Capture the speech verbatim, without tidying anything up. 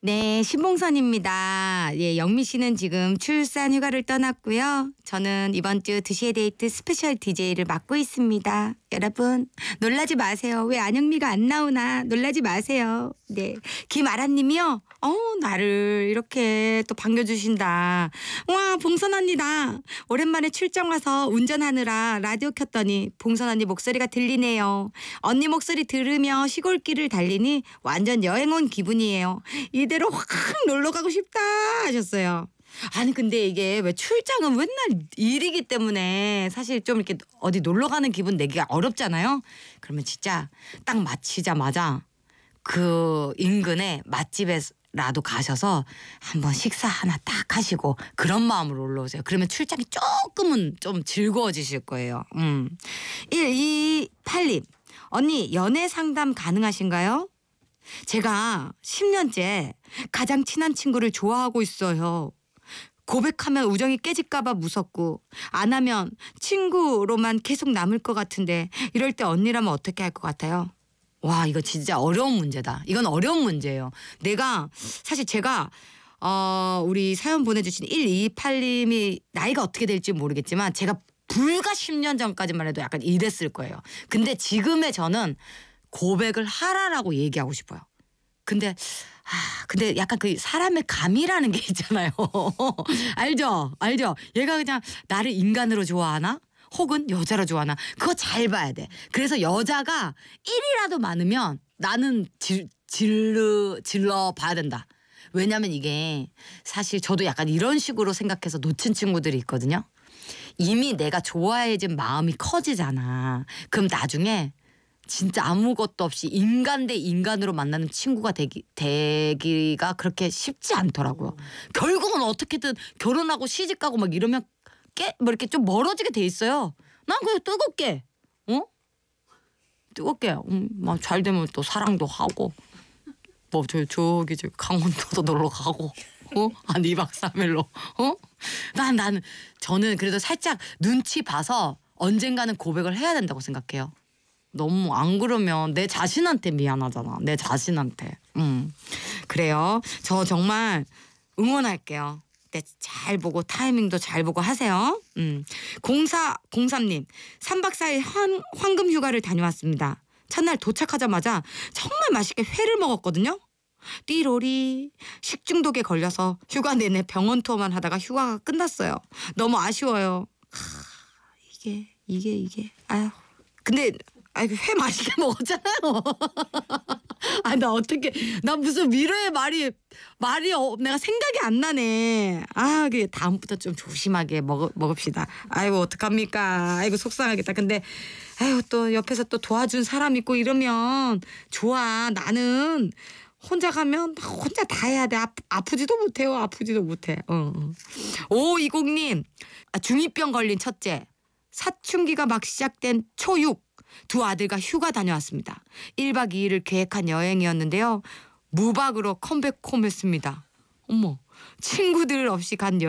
네, 신봉선입니다. 예, 영미 씨는 지금 출산 휴가를 떠났고요. 저는 이번 주 두 시에 데이트 스페셜 디제이를 맡고 있습니다. 여러분, 놀라지 마세요. 왜 안영미가 안 나오나 놀라지 마세요. 네, 김아라님이요. 어, 나를 이렇게 또 반겨주신다. 와, 봉선 언니다. 오랜만에 출장 와서 운전하느라 라디오 켰더니 봉선 언니 목소리가 들리네요. 언니 목소리 들으며 시골길을 달리니 완전 여행 온 기분이에요. 이대로 확 놀러 가고 싶다 하셨어요. 아니 근데 이게 왜 출장은 맨날 일이기 때문에 사실 좀 이렇게 어디 놀러 가는 기분 내기가 어렵잖아요. 그러면 진짜 딱 마치자마자 그 인근의 맛집에라도 가셔서 한번 식사 하나 딱 하시고 그런 마음으로 올라오세요. 그러면 출장이 조금은 좀 즐거워지실 거예요. 음. 일이팔 님. 언니 연애 상담 가능하신가요? 제가 십 년째 가장 친한 친구를 좋아하고 있어요. 고백하면 우정이 깨질까봐 무섭고 안 하면 친구로만 계속 남을 것 같은데 이럴 때 언니라면 어떻게 할 것 같아요? 와, 이거 진짜 어려운 문제다. 이건 어려운 문제예요. 내가 사실 제가 어, 우리 사연 보내주신 일이팔 님이 나이가 어떻게 될지 모르겠지만 제가 불과 십 년 전까지만 해도 약간 이랬을 거예요. 근데 지금의 저는 고백을 하라라고 얘기하고 싶어요. 근데 아 근데 약간 그 사람의 감이라는 게 있잖아요. 알죠? 알죠? 얘가 그냥 나를 인간으로 좋아하나? 혹은 여자로 좋아하나? 그거 잘 봐야 돼. 그래서 여자가 일이라도 많으면 나는 질, 질러, 질러 봐야 된다. 왜냐면 이게 사실 저도 약간 이런 식으로 생각해서 놓친 친구들이 있거든요. 이미 내가 좋아해진 마음이 커지잖아. 그럼 나중에 진짜 아무것도 없이 인간 대 인간으로 만나는 친구가 되기, 되기가 그렇게 쉽지 않더라고요. 음. 결국은 어떻게든 결혼하고 시집가고 막 이러면 깨, 뭐 이렇게 좀 멀어지게 돼 있어요. 난 그냥 뜨겁게, 어? 뜨겁게, 음, 막 잘 되면 또 사랑도 하고, 뭐 저 저기 저 강원도도 놀러 가고, 어? 한 이 박 삼 일로, 어? 난 나는 저는 그래도 살짝 눈치 봐서 언젠가는 고백을 해야 된다고 생각해요. 너무 안 그러면 내 자신한테 미안하잖아. 내 자신한테. 음. 그래요. 저 정말 응원할게요. 네, 잘 보고 타이밍도 잘 보고 하세요. 음. 공사공삼 님. 삼 박 사 일 황, 황금 휴가를 다녀왔습니다. 첫날 도착하자마자 정말 맛있게 회를 먹었거든요. 띠로리 식중독에 걸려서 휴가 내내 병원 투어만 하다가 휴가가 끝났어요. 너무 아쉬워요. 하, 이게 이게 이게 아휴. 근데 아이 회 맛있게 먹었잖아요. 아, 나 어떻게 나 무슨 위로의 말이 말이 어, 내가 생각이 안 나네. 아, 그 다음부터 좀 조심하게 먹 먹읍시다. 아이고 어떡합니까? 아이고 속상하겠다. 근데 아이고 또 옆에서 또 도와준 사람 있고 이러면 좋아. 나는 혼자 가면 혼자 다 해야 돼. 아프, 아프지도 못해요. 아프지도 못해. 어. 오이공 님. 아, 중이병 걸린 첫째. 사춘기가 막 시작된 초육. 두 아들과 휴가 다녀왔습니다. 일 박 이 일을 계획한 여행이었는데요. 무박으로 컴백홈했습니다. 어머, 친구들 없이 간 여행.